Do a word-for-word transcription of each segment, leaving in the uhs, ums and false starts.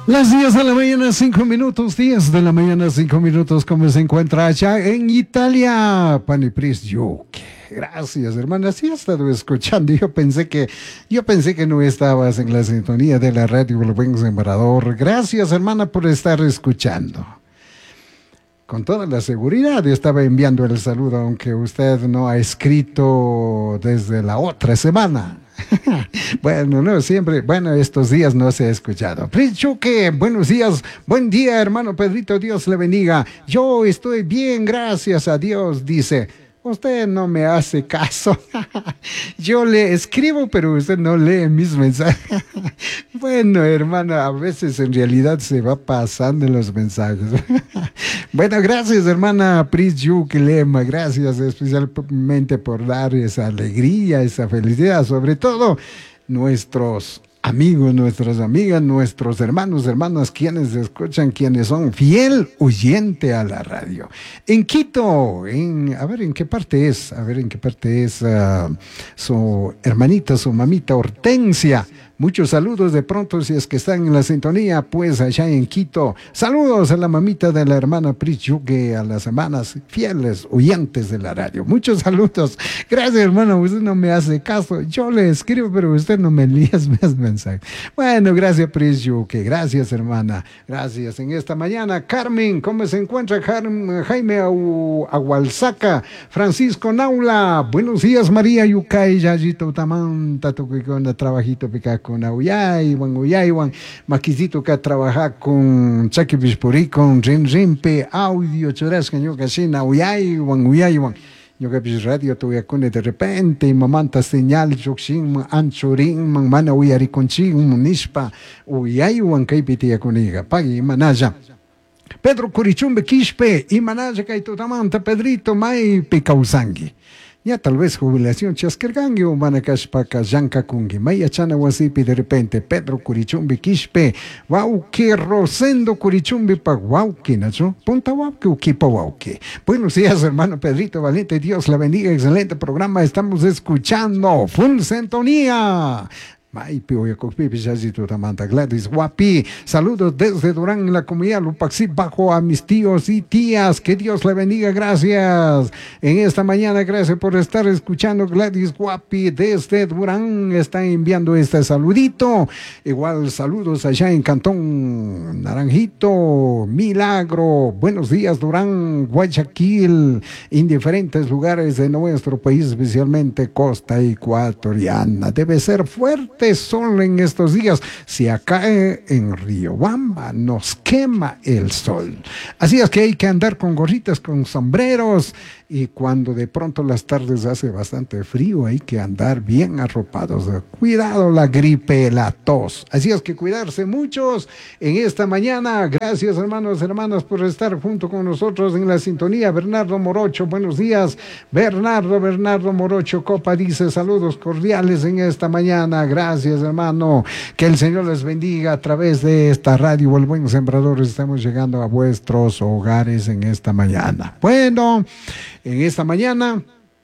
Las diez de la mañana, cinco minutos, diez de la mañana, cinco minutos, ¿cómo se encuentra allá en Italia? Panipris Yuke. Gracias, hermana. Sí he estado escuchando. Yo pensé que, yo pensé que no estabas en la sintonía de la radio El Buen Sembrador. Gracias, hermana, por estar escuchando. Con toda la seguridad estaba enviando el saludo, aunque usted no ha escrito desde la otra semana. Bueno, no siempre, bueno, estos días no se ha escuchado. Prichuque, buenos días, buen día, hermano Pedrito, Dios le bendiga. Yo estoy bien, gracias a Dios, dice. Usted no me hace caso. Yo le escribo, pero usted no lee mis mensajes. Bueno, hermana, a veces en realidad se va pasando en los mensajes. Bueno, gracias, hermana Pris Yuquilema. Gracias especialmente por dar esa alegría, esa felicidad. Sobre todo, nuestros amigos, nuestras amigas, nuestros hermanos, hermanas, quienes escuchan, quienes son fiel oyente a la radio. En Quito, en, a ver en qué parte es, a ver en qué parte es uh, su hermanita, su mamita Hortensia. Muchos saludos de pronto, si es que están en la sintonía, pues allá en Quito. Saludos a la mamita de la hermana Pris Yuque, a las hermanas fieles oyentes de la radio. Muchos saludos. Gracias, hermano. Usted no me hace caso. Yo le escribo, pero usted no me lía mis mensajes. Bueno, gracias, Pris Yuque. Gracias, hermana. Gracias. En esta mañana, Carmen, ¿cómo se encuentra Jaime Agualzaca? Francisco Naula. Buenos días, María Yucay, Yayito Tamanta, Tuquicona, trabajito picaco. Con Auyay, Juan Uyay, Juan Maquisito que trabaja con Chaki Bispuri, con Rin Rimpe, Audio, Choras, Caño Casina, Auyay, Juan Uyay, Juan. Yo que pues radio tuve con de repente, y mamanta señal, Joxin, Anchorin, Mana Uyari Conchin, Munispa, Uyay, Juan Caipiti, Coniga, Pagui, Manaya. Pedro Curichumbe, Quispe, y Manaya, Caitotamanta, Pedrito, Mai, Picausangi. Ya tal vez jubilación chasquergangi o manacashpaca yanca kungi. Maya chana wasipi de repente Pedro Curichumbi Quispe. Wauke Rosendo Curichumbi pa Wauke, ¿no? Punta Wauke ukipa Wauke. Buenos días, hermano Pedrito Valente. Dios la bendiga. Excelente programa. Estamos escuchando. Full sintonía. Gladys Guapi, saludos desde Durán en la comunidad Lupaxi, bajo a mis tíos y tías, que Dios le bendiga, gracias en esta mañana, gracias por estar escuchando. Gladys Guapi desde Durán está enviando este saludito, igual saludos allá en Cantón Naranjito, Milagro, buenos días Durán, Guayaquil, en diferentes lugares de nuestro país, especialmente costa ecuatoriana, debe ser fuerte sol en estos días. Si acá en Riobamba nos quema el sol, así es que hay que andar con gorritas, con sombreros, y cuando de pronto las tardes hace bastante frío hay que andar bien arropados. Cuidado la gripe, la tos, así es que cuidarse muchos en esta mañana. Gracias, hermanos, hermanas, por estar junto con nosotros en la sintonía. Bernardo Morocho, buenos días. Bernardo, Bernardo Morocho Copa dice saludos cordiales en esta mañana. Gracias, hermano, que el Señor les bendiga. A través de esta radio El Buen Sembrador estamos llegando a vuestros hogares en esta mañana. Bueno, en esta mañana,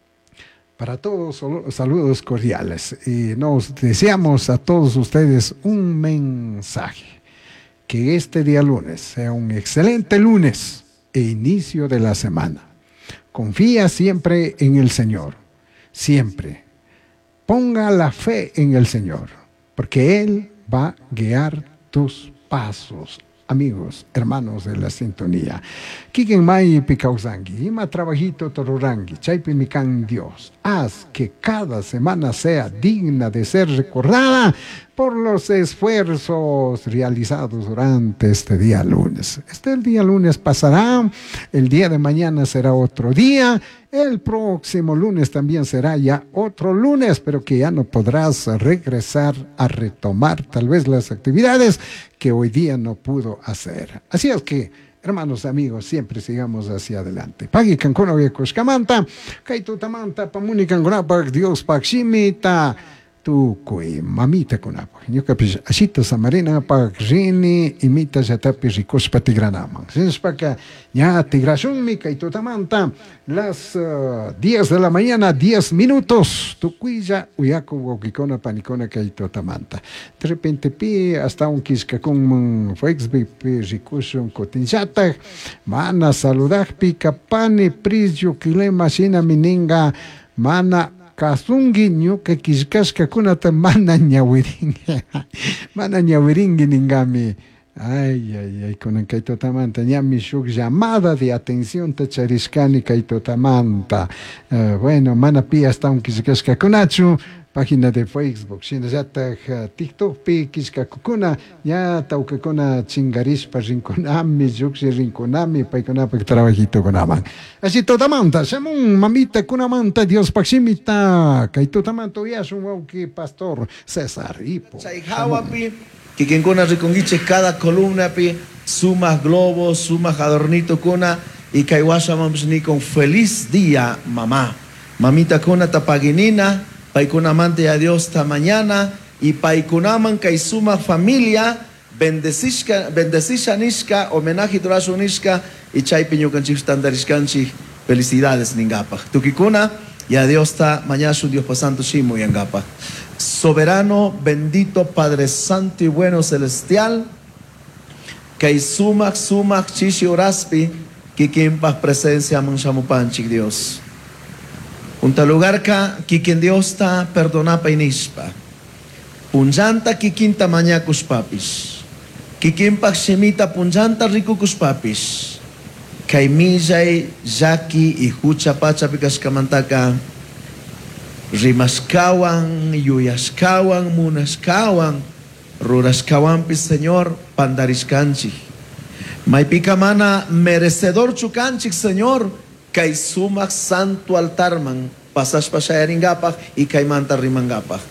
para todos, saludos cordiales, y nos deseamos a todos ustedes un mensaje, que este día lunes sea un excelente lunes e inicio de la semana. Confía siempre en el Señor, siempre. Ponga la fe en el Señor, porque Él va a guiar tus pasos. Amigos, hermanos de la sintonía. Kiken mai picausangi, ima trabajito tororangi, chaipi mikan Dios. Haz que cada semana sea digna de ser recordada por los esfuerzos realizados durante este día lunes. Este día lunes pasará, el día de mañana será otro día, el próximo lunes también será ya otro lunes, pero que ya no podrás regresar a retomar tal vez las actividades que hoy día no pudo hacer. Así es que, hermanos, amigos, siempre sigamos hacia adelante. Pagui Cancuna Viecoscamanta, Kaitutamanta, Pamuni Cancunapa, Dios Paximita. tu kue mamita kunapa. Nyuka pis asita samarina pa rini imita jatapi ricos patigranama. Sin spaka ya tigrasun mi kaito tamanta las uh, diez de la mañana, diez minutos. Tu cuilla uyako wokikona panikona kaito tamanta. De repente pi hasta un kiska con Facebook pi ricusun cotinjata. Mana saludar pi kapani prisyo kile masina mininga mana kasungi nyuka kishkashka kunata mana ñawiringi mana ñawiringi ningami. Ay, ay, ay, con kaito tamanta ñami shuk llamada de atención tacharishkani kaito tamanta. Uh, bueno, mana pi hasta un kishkashka kunachu página de Facebook, sino ya ta TikTok pi kishka kukuna ya taukakuna chingarispa rinconami, yuxi rinconami, paikuna pa trabajito kunaman. Así totamanta, shamun mamita kunamanta, Dios paximita, kaito tamanta yasun wauki pastor César Hipo. Chaihawapi, que quien kuna ricongiche cada columna pi, sumas globos, sumas adornito kuna, y kaiwashamams ni con feliz día mamá. Mamita kuna tapaginina, paikunamante a Dios esta mañana y paikunaman kaisuma familia bendecishka bendecishka homenaje torashunishka y chaypiñukanchik standarishkanchik felicidades ningapa tukikuna y a Dios esta mañana su Dios pasando shimu yangapa. Soberano, bendito Padre Santo y bueno celestial, kaisumak sumak chishi oraspi kikimpas presencia manshamupanchik Dios. Un tal lugar que quien Dios está perdona painispa. Punjanta que quinta mañana cus papis. Que quien paxemita punjanta rico cus papis. Kaimijay, Jaki y Hucha Pacha Picascamantaka. Rimascawan, Yuyaskawan, Munaskawan. Ruraskawan pis Señor, Pandariscanchi. Maipicamana merecedor chucanchi Señor. Kay sumak santo altarman pasas pasayaringapag y kay manta rimangapag.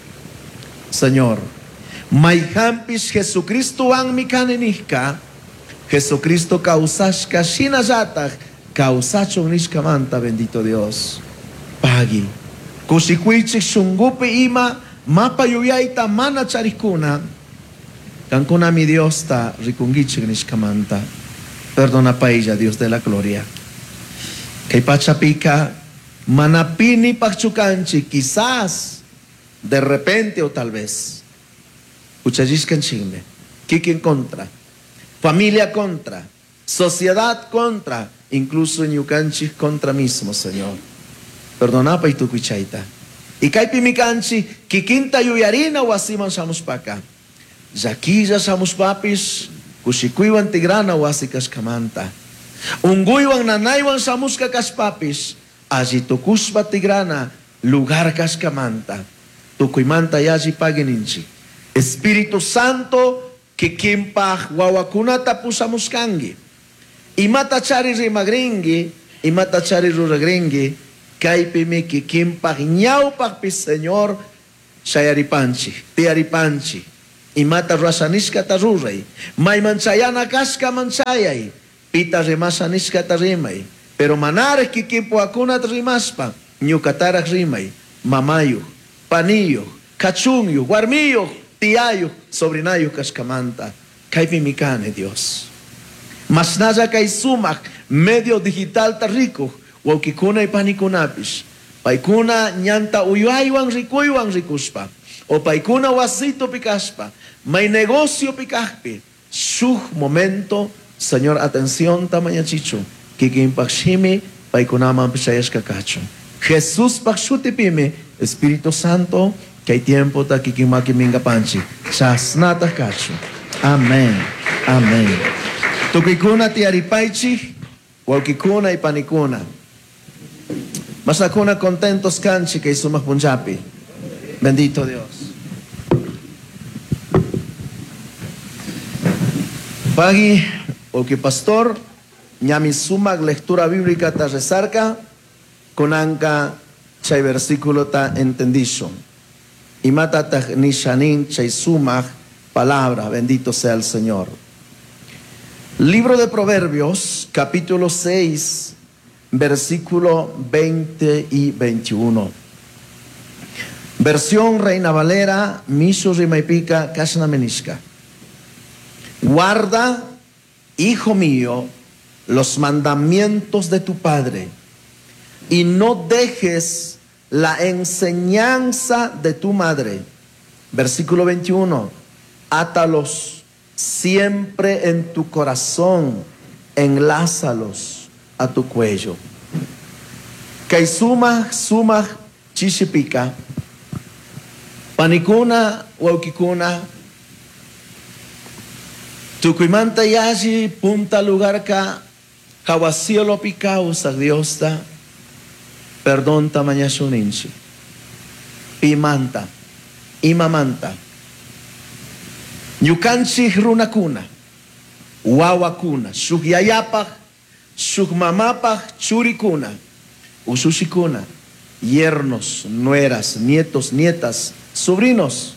Señor, may hampis Jesucristo ang mikaninihka, Jesucristo kausashka sinazatag, kausachong nishka manta, bendito Dios. Pagi, kusikwichik sungupi ima, mapayuyayta mana charikuna, kankuna mi Dios ta rikungichik nishka manta. Perdona pa ella, Dios de la gloria. Kay pachapika manapini pagchukanchi quizás de repente o tal vez uchayishkanchime kikin contra familia contra sociedad contra incluso ñukanchi contra mismo Señor perdona pa itu kuchaita y kay pimikanchi kikinta yuyarina o asiman shamuspaka yakilla shamuspapis kushikuiwan tigrana o asikas kamanta Unguywan nanaywan samuska kaspapis, allí tukuspa tigrana, lugar kaskamanta, tukuymanta yaji pagininchi. Espíritu Santo, que kimpah wawakunata pusamuskangi. Imata chari rimagringi, imata chari ruragringi, kaipimi que kimpah ñaupah pis Señor, shayaripanchi, tiaripanchi. Imata rasanishka taruray, maymanchayana kaska manchayay. Pita remasa niskata rimay. Pero manares que kipo akunat rimaspa. Ñucatarak rimay. Mamayo, paniyo, cachunyo, guarmiyo, tiayo, sobrinayo kaskamanta. Kaipi mikane Dios. Mas naya kay sumak medio digital tarrico. Waukikuna y panikunapis. Paikuna ñanta uyaywan rikuywan rikuspa. O paikuna wasito pikaspa. May negocio pikaspi. Suh momento. Señor, atención, tamaña chicho, que quien pakshimi, paikunaman pishayas kakacho. Jesús pakshutipime, Espíritu Santo, que hay tiempo ta que quien maki minga panchi. Chasnata kacho. Amén. Amén. Tukikuna tiaripaichi, walkikuna y panikuna. Masakuna contentos kanchi que sumas punjapi. Bendito Dios. Pagi. O que pastor, ñami sumak lectura bíblica ta resarca, con anca chay versículo ta entendizo. Y mata ta nishanin chay sumak palabra, bendito sea el Señor. Libro de Proverbios, capítulo seis, versículo veinte y veintiuno. Versión Reina Valera, Miso Rimaipica, Kasna Menishka. Guarda, hijo mío, los mandamientos de tu padre y no dejes la enseñanza de tu madre. Versículo veintiuno. Átalos siempre en tu corazón, enlázalos a tu cuello. Kay sumah sumah chishipika, panikuna waukikuna, tukuimanta yaji punta lugar ka, kawasiolo pikau sa Dios ta, perdón tamanya suninchi, pimanta, imamanta, nyukanchi runakuna, wawakuna, shugyayapach, shugmamapach, churikuna, usushikuna, yernos, nueras, nietos, nietas, sobrinos,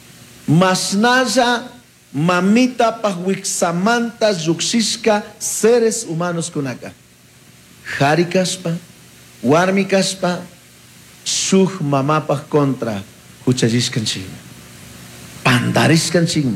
masnaya, mamita pahwiksamanta, yuxishka, seres humanos kunaka, harikaspa, warmikaspa, shug mamapach contra, huchayishkanchigme, pandarishkanchigme,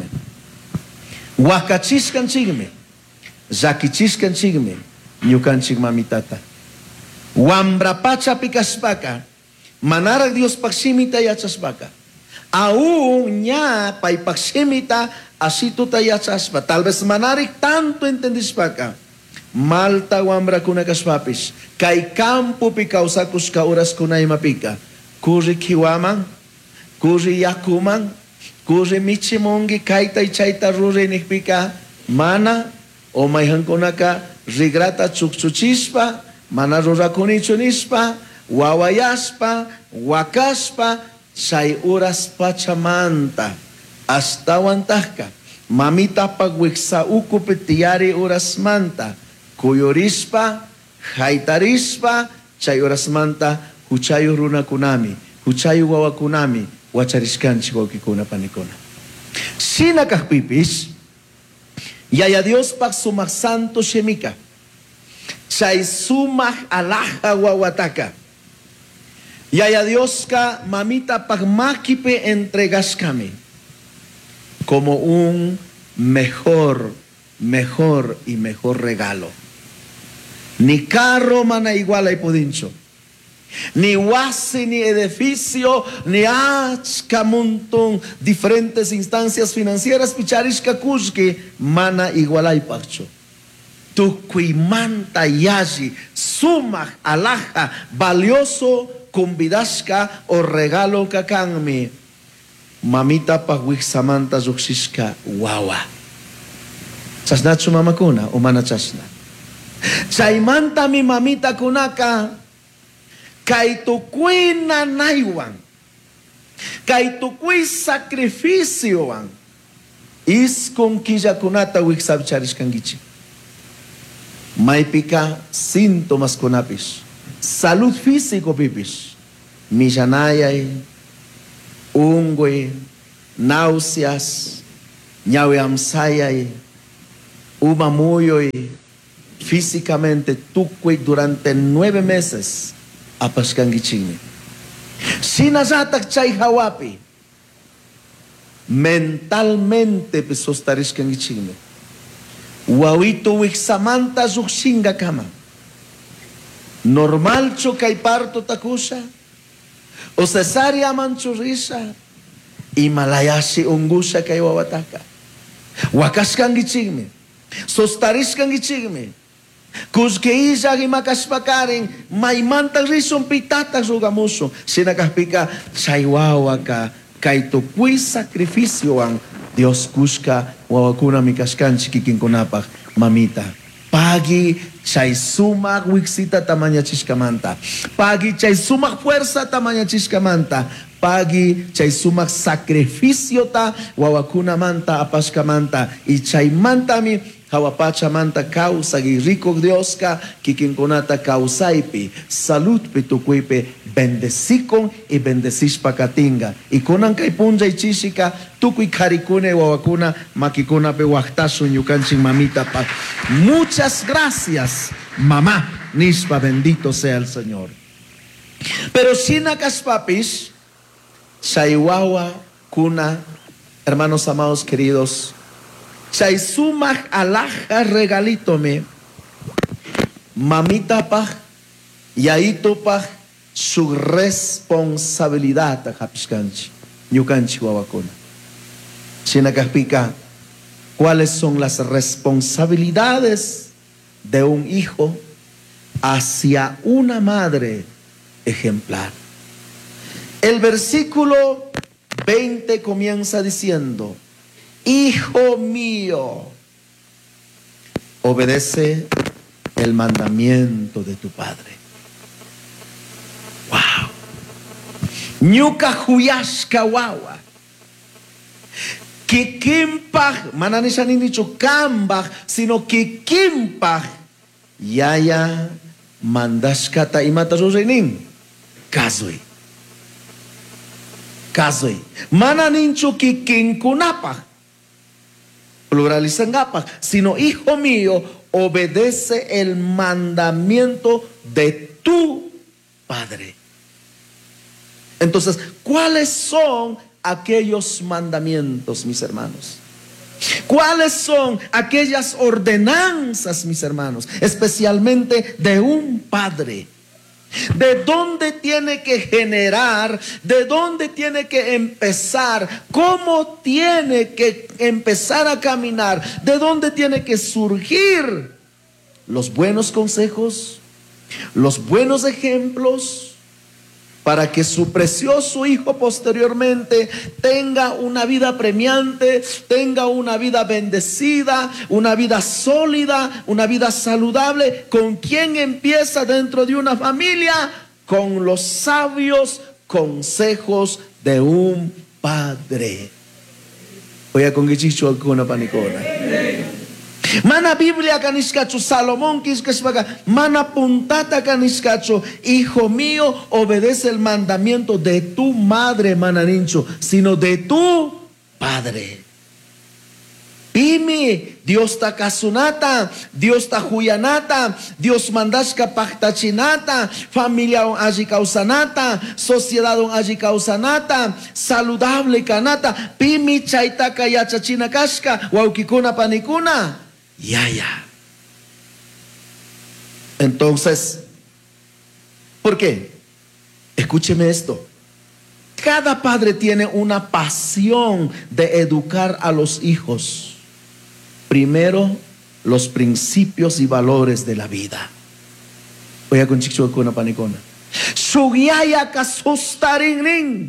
wakachishkanchigme, zakichiskanchigme, nyukanchig mamitata. Wambrapacha pikaspaka, manara Dios paksimita yachaspaka. Aún ña pay paksimita asito tayachaspa. Tal vez manarik tanto entendispaka. Malta wambra kuna kaspapis. Kay campo pikausakus kauras kunay mapika. Kuri kiwaman, kuri yakuman, kuri michimongi kaita chaita rure nikpika. Mana o mayhan kunaka rigrata chukchuchispa. Mana rurakunichispa, wawayaspa, wakaspa, say uras pachamanta, hasta wantahka, mamita pagwiksa ukupitiari uras manta, kuyorispa, haitarispa, chay uras manta, huchayo runa kunami, huchayo wawa kunami, wachariskanchi wawkikuna panikuna. Sina kahpipis, yaya Dios pak sumak santo shemika, chay sumah alaja wawataka. Yaya Dios ka mamita pagmakipe entregaskami como un mejor, mejor y mejor regalo. Ni carro mana igual hay podincho, ni wasi, ni edificio, ni achka montón diferentes instancias financieras picharishka kushki mana igual hay pacho. Tukuimanta yaji, sumah alaja, valioso, convidashka o regalo kakanmi. Mamita pagwik samanta zuxishka wawa. Chasna su mama kuna o mana chasna. Chaimanta mi mamita kunaka, kay tukui nanaywan, kay tukui sacrificioan, is con killa kunata wik sabcharishkangichi. Maipika síntomas kunapis, salud físico pipis, millanayay, ungwe, náuseas, ñaweamsayay, umamuyoy, físicamente tukwe durante nueve meses apaskangichingmi. Sinazatak chay hawapi, mentalmente pesostarishkangichingmi. Wawito wiksamanta zuxinga kama. Normal cho kay parto takusa. O cesárea manchurisa. Y malayashi ungusa kay wawataka. Wakaskan gichigme. Sostariskan gichigme. Kuzkeisa gimakaspakarin. Maimantag rison pitatak sugamuso. Sinakahpika chaywawa ka. Kay tukui sacrificio ang Dios kuska wawakuna mikaskanchi kikinkunapak mamita. Pagi chay sumak wiksita tamanya chiskamanta. Pagi chay sumak fuerza tamanya chiskamanta. Pagi chay sumak sacrificio ta wawakuna manta apaskamanta. Y chay mantami hawapacha manta causa y rico Dios ka kikinkunata causaipi. Salud pitukuipe. Bendecikon y bendecis pakatinga. Y konan kay punja y chishika, tukui karikune wawakuna, makikuna pe waktasun yukanchin mamita pa. Muchas gracias, mamá. Nispa, bendito sea el Señor. Pero sinakas papis, Chaywawa kuna, hermanos amados queridos, chay sumaj alaja regalito me, mamita paj, yaito paj, su responsabilidad tajapishkanchi, ñukanchi wawakuna. Chinakajpika, ¿cuáles son las responsabilidades de un hijo hacia una madre ejemplar? El versículo veinte comienza diciendo: hijo mío, obedece el mandamiento de tu padre. Wow. Ñuka huyashka wawa. Kikimpaj, mananishanin dicho kambaj, sino kikimpaj. Yaya mandashkata imata rosenin. Kazui. Kazui. Mananincho kikinkunapaj. Pluralizangapaj, sino hijo mío, obedece el mandamiento de tu padre. Entonces, ¿cuáles son aquellos mandamientos, mis hermanos? ¿Cuáles son aquellas ordenanzas, mis hermanos? Especialmente de un padre. ¿De dónde tiene que generar? ¿De dónde tiene que empezar? ¿Cómo tiene que empezar a caminar? ¿De dónde tiene que surgir los buenos consejos, los buenos ejemplos, para que su precioso hijo posteriormente tenga una vida premiante, tenga una vida bendecida, una vida sólida, una vida saludable? ¿Con quién empieza dentro de una familia? Con los sabios consejos de un padre. Oye, con Gichicho alguna panicona. Mana Biblia kanishkacho, Salomón kishkashpaga, mana puntata kanishkacho, hijo mío, obedece el mandamiento de tu madre, mananincho, sino de tu padre. Pimi, Dios ta kasunata, Dios ta juyanata, Dios mandashka pachtachinata, familia on allí causanata, sociedad on allí causanata, saludable kanata, pimi chaitaka yachachina kashka, waukikuna panikuna. Ya, ya. Entonces, ¿por qué? Escúcheme esto. Cada padre tiene una pasión de educar a los hijos. Primero, los principios y valores de la vida. Voy a con chicho con una panicona. Sugiyaya kasustarin.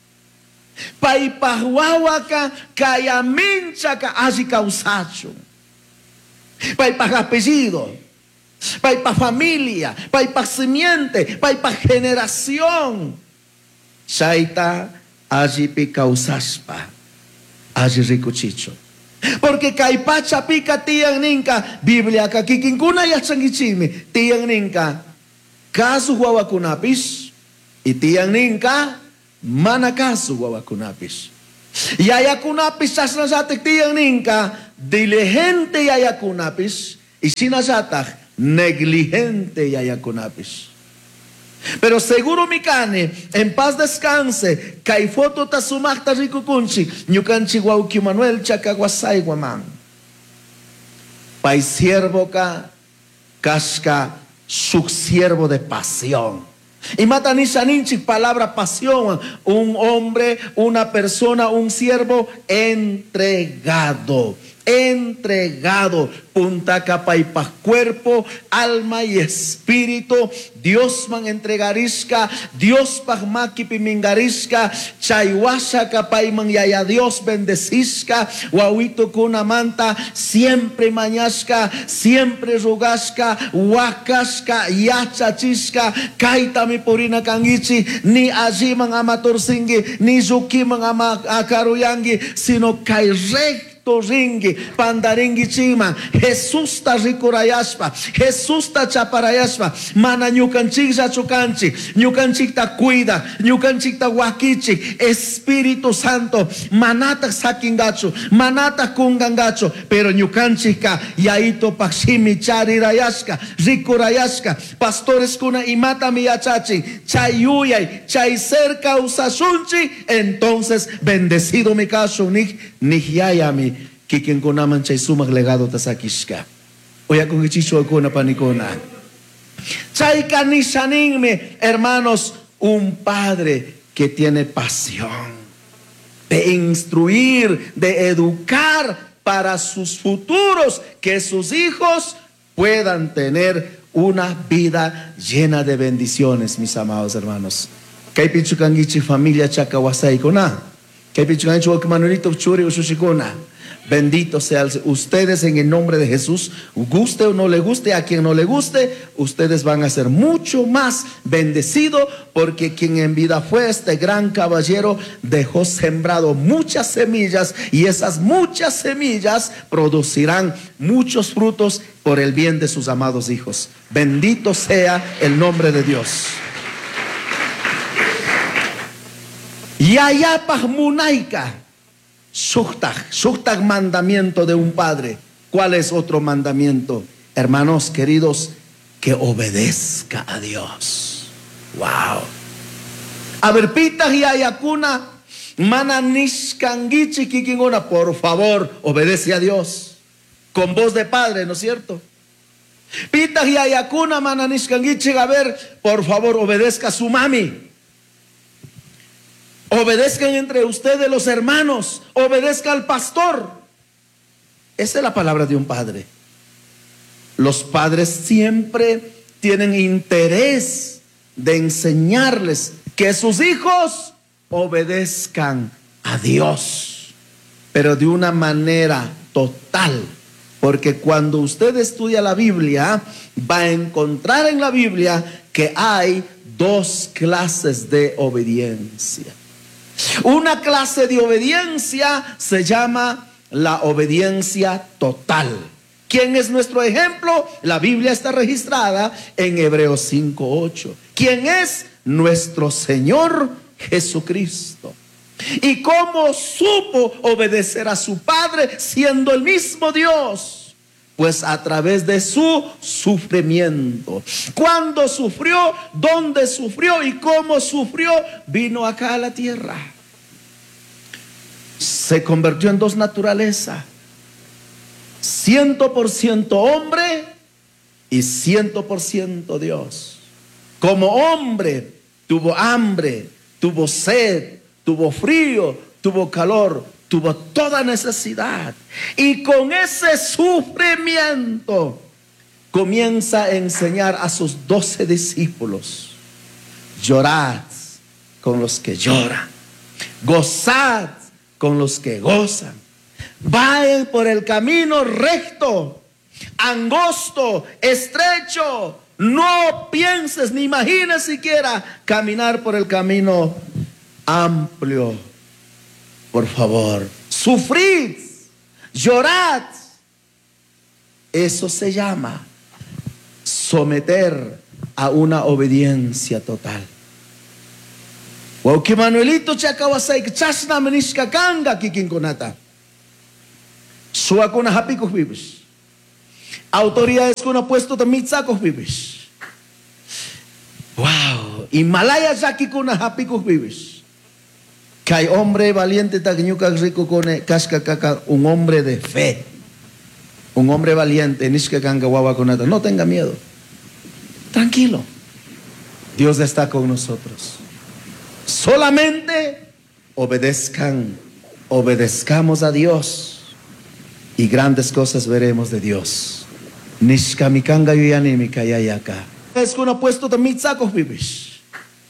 Paipahwawaka kayaminchaka ajikausacho. Para para apellido, para para familia, para para simiente, para para generación. Shaita allí pica usaspa, allí ricochicho. Porque caipacha pica tiang ninka, Biblia ka kikinkuna ya changichimi, tiang ninka, kasu huawakunapis, y tiang ninka, mana kasu huawakunapis. Yayakunapis sasnasatek tiang ninka, diligente yayakunapis, y sinasatak, negligente yayakunapis. Pero seguro mi cane, en paz descanse, kaifoto tasumakta rikukunchi, ñukanchi guauki Manuel chakaguasay guaman. Pai siervo ka, kashka, suk siervo de pasión. Y matanisha ninchi, palabra pasión, un hombre, una persona, un siervo entregado. Entregado, punta capa y pa cuerpo, alma y espíritu. Dios man entregarisca, Dios pagmaki pimingarisca, chayhuasha capa y man yaya Dios bendecizca, guauito con una manta, siempre mañasca, siempre rugasca, huacasca, yachachisca, kaita mi purina kangichi, ni allí man amatorsingi, ni yuki man ama akaruyangi, sino kai recto Santo ringi, pandaringi chima, Jesús ta rikurayashpa, Jesús ta chaparayashpa, mana ñukanchik yachukanchik, ñukanchik ta cuida, ñukanchik ta wakichik, Espíritu Santo, manata sakingacho, manata kungangacho, pero ñukanchik ka yaito pakshimi charirayashka, rikurayashka, pastores kuna imata miyachachi, chayuyay, chay cerca usashunchi, entonces bendecido mi caso, ni nihyayami, kikin kunaman chay sumak legado tasakishka. Oya kung ichicho kuna panikona. Chay kanishaninme, hermanos, un padre que tiene pasión de instruir, de educar para sus futuros, que sus hijos puedan tener una vida llena de bendiciones, mis amados hermanos. Kay pichukangichi familia chakawasay kona. Kay pichukangichi wakmanurito churi usushikona. Bendito sean ustedes en el nombre de Jesús. Guste o no le guste, a quien no le guste, ustedes van a ser mucho más bendecidos, porque quien en vida fue este gran caballero dejó sembrado muchas semillas, y esas muchas semillas producirán muchos frutos por el bien de sus amados hijos. Bendito sea el nombre de Dios. Yayapah munaika. Shuktag, Shuktag, mandamiento de un padre. ¿Cuál es otro mandamiento? Hermanos queridos, que obedezca a Dios. Wow. A ver, pitah y ayakuna, mananishkangichi kikingona, por favor, obedece a Dios. Con voz de padre, ¿no es cierto? Pitah y ayakuna, mananishkangichi, a ver, por favor, obedezca a su mami. Obedezcan entre ustedes los hermanos, obedezca al pastor. Esa es la palabra de un padre. Los padres siempre tienen interés de enseñarles que sus hijos obedezcan a Dios, pero de una manera total. Porque cuando usted estudia la Biblia, va a encontrar en la Biblia que hay dos clases de obediencia. Una clase de obediencia se llama la obediencia total. ¿Quién es nuestro ejemplo? La Biblia está registrada en Hebreos cinco ocho. ¿Quién es? Nuestro Señor Jesucristo. ¿Y cómo supo obedecer a su Padre siendo el mismo Dios? Pues a través de su sufrimiento. ¿Cuándo sufrió? ¿Dónde sufrió? ¿Y cómo sufrió? Vino acá a la tierra. Se convirtió en dos naturalezas. Ciento por ciento hombre y ciento por ciento Dios. Como hombre tuvo hambre, tuvo sed, tuvo frío, tuvo calor, tuvo toda necesidad. Y con ese sufrimiento comienza a enseñar a sus doce discípulos: llorad con los que lloran, gozad con los que gozan, vayan por el camino recto, angosto, estrecho. No pienses ni imagines siquiera caminar por el camino amplio. Por favor, sufrid, llorad. Eso se llama someter a una obediencia total. Wauki Manuelito chakawasay chasna menishka kanga kikinkonata. Suakuna hapikos vives. Autoridades kuna puesto tamitzakos vives. Wow. Himalaya yaki kuna hapikos vives. Kay hombre valiente tagnyuka rico kone kaska kaka, un hombre de fe. Un hombre valiente nishka kanga wawa konata. No tenga miedo. Tranquilo. Dios está con nosotros. Solamente obedezcan, obedezcamos a Dios y grandes cosas veremos de Dios. Nishkamikanga yuyanimika yayaka. Es que uno puesto de mitzakos vives.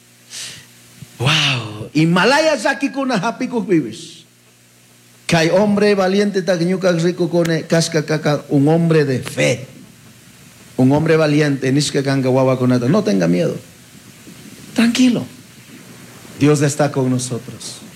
Wow. Himalaya yaki kuna hapikos vives. Kay hombre valiente tagnyuka rico kone kaska kaka, un hombre de fe. Un hombre valiente nishkakanga wawa konata. No tenga miedo. Tranquilo. Dios está con nosotros.